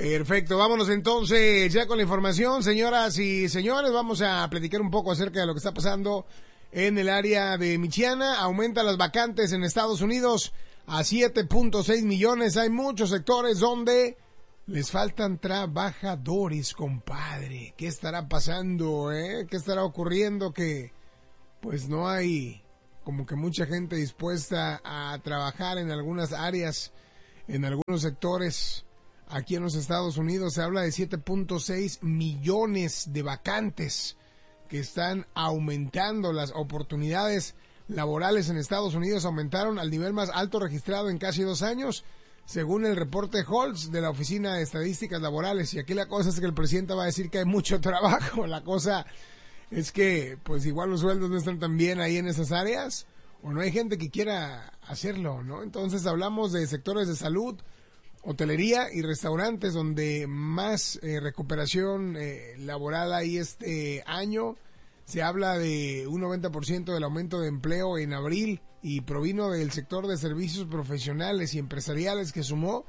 Perfecto, vámonos entonces ya con la información, señoras y señores. Vamos a platicar un poco acerca de lo que está pasando en el área de Michiana. Aumentan las vacantes en Estados Unidos a 7.6 millones. Hay muchos sectores donde les faltan trabajadores, compadre. ¿Qué estará pasando, ¿Qué estará ocurriendo? Que pues no hay como que mucha gente dispuesta a trabajar en algunas áreas, en algunos sectores. Aquí en los Estados Unidos se habla de 7.6 millones de vacantes que están aumentando. Las oportunidades laborales en Estados Unidos aumentaron al nivel más alto registrado en casi 2 años, según el reporte Holtz de la Oficina de Estadísticas Laborales. Y aquí la cosa es que el presidente va a decir que hay mucho trabajo. La cosa es que pues igual los sueldos no están tan bien ahí en esas áreas, o no hay gente que quiera hacerlo, ¿no? Entonces hablamos de sectores de salud, hotelería y restaurantes donde más recuperación laboral hay este año. Se habla de un 90% del aumento de empleo en abril y provino del sector de servicios profesionales y empresariales, que sumó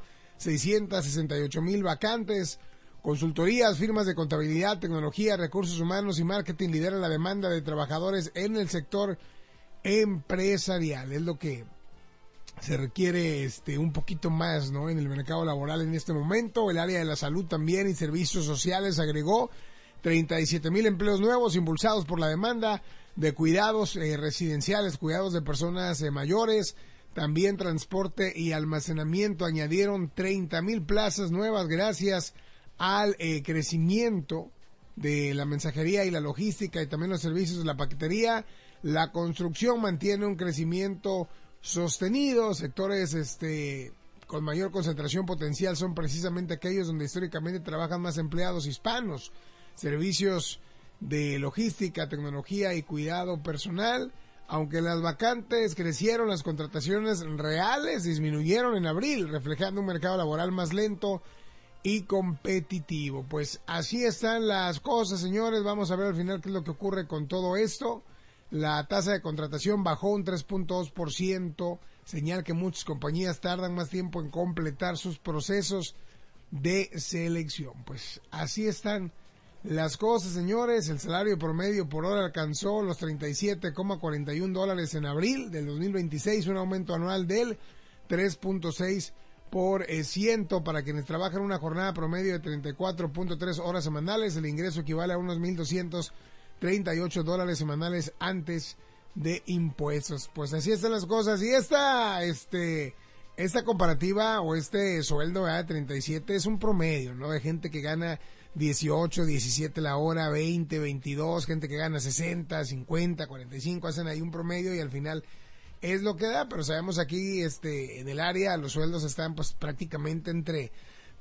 668,000 vacantes. Consultorías, firmas de contabilidad, tecnología, recursos humanos y marketing lideran la demanda de trabajadores en el sector empresarial. Es lo que se requiere un poquito más, ¿no?, en el mercado laboral en este momento. El área de la salud también y servicios sociales agregó 37,000 empleos nuevos impulsados por la demanda de cuidados residenciales, cuidados de personas mayores. También transporte y almacenamiento añadieron 30,000 plazas nuevas gracias al crecimiento de la mensajería y la logística y también los servicios de la paquetería. La construcción mantiene un crecimiento sostenido. Sectores con mayor concentración potencial son precisamente aquellos donde históricamente trabajan más empleados hispanos. Servicios de logística, tecnología y cuidado personal. Aunque las vacantes crecieron, las contrataciones reales disminuyeron en abril, reflejando un mercado laboral más lento y competitivo. Pues así están las cosas, señores. Vamos a ver al final qué es lo que ocurre con todo esto. La tasa de contratación bajó un 3.2%, señal que muchas compañías tardan más tiempo en completar sus procesos de selección. Pues así están las cosas, señores. El salario promedio por hora alcanzó los $37,41 en abril del 2026, un aumento anual del 3.6%. Para quienes trabajan una jornada promedio de 34.3 horas semanales, el ingreso equivale a unos $1,238 semanales antes de impuestos. Pues así están las cosas. Y esta comparativa o este sueldo de 37 es un promedio, ¿no?, de gente que gana 18, 17 la hora, 20, 22, gente que gana 60, 50, 45, hacen ahí un promedio y al final es lo que da. Pero sabemos aquí en el área los sueldos están pues prácticamente entre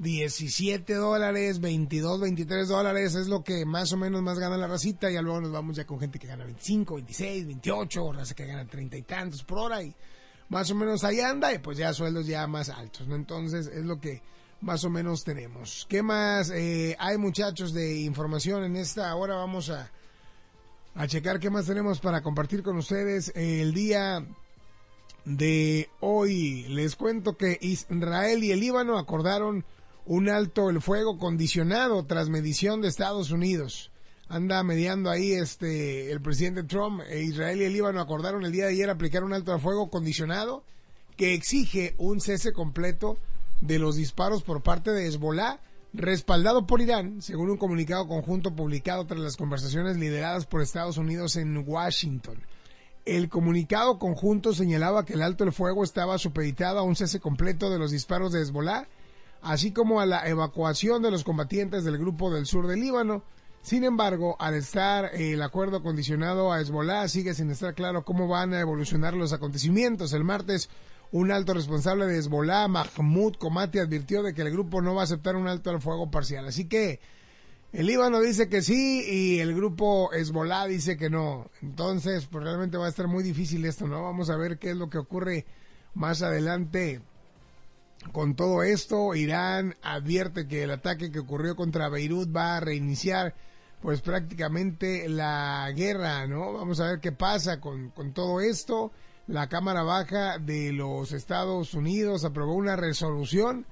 $17, 22, $23, es lo que más o menos más gana la racita. Y luego nos vamos ya con gente que gana 25, 26, 28, raza que gana 30 y tantos por hora y más o menos ahí anda, y pues ya sueldos ya más altos, ¿no? Entonces es lo que más o menos tenemos. ¿Qué más hay, muchachos, de información en esta hora? Vamos a checar qué más tenemos para compartir con ustedes el día de hoy. Les cuento que Israel y el Líbano acordaron un alto el fuego condicionado tras medición de Estados Unidos. Anda mediando ahí el presidente Trump. Israel y el Líbano acordaron el día de ayer aplicar un alto al fuego condicionado que exige un cese completo de los disparos por parte de Hezbolá, respaldado por Irán, según un comunicado conjunto publicado tras las conversaciones lideradas por Estados Unidos en Washington. El comunicado conjunto señalaba que el alto el fuego estaba supeditado a un cese completo de los disparos de Hezbolá, así como a la evacuación de los combatientes del grupo del sur del Líbano. Sin embargo, al estar el acuerdo condicionado a Hezbolá, sigue sin estar claro cómo van a evolucionar los acontecimientos. El martes, un alto responsable de Hezbolá, Mahmoud Komati, advirtió de que el grupo no va a aceptar un alto al fuego parcial. Así que el Líbano dice que sí y el grupo Hezbolá dice que no. Entonces, pues realmente va a estar muy difícil esto, ¿no? Vamos a ver qué es lo que ocurre más adelante con todo esto. Irán advierte que el ataque que ocurrió contra Beirut va a reiniciar pues prácticamente la guerra, ¿no? Vamos a ver qué pasa con todo esto. La Cámara Baja de los Estados Unidos aprobó una resolución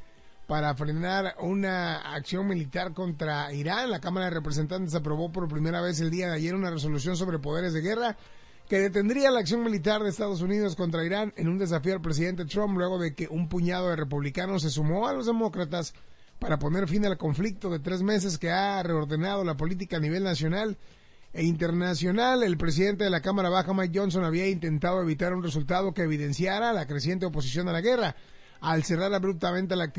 para frenar una acción militar contra Irán. La Cámara de Representantes aprobó por primera vez el día de ayer una resolución sobre poderes de guerra que detendría la acción militar de Estados Unidos contra Irán en un desafío al presidente Trump luego de que un puñado de republicanos se sumó a los demócratas para poner fin al conflicto de 3 meses que ha reordenado la política a nivel nacional e internacional. El presidente de la Cámara Baja, Mike Johnson, había intentado evitar un resultado que evidenciara la creciente oposición a la guerra al cerrar abruptamente la actividad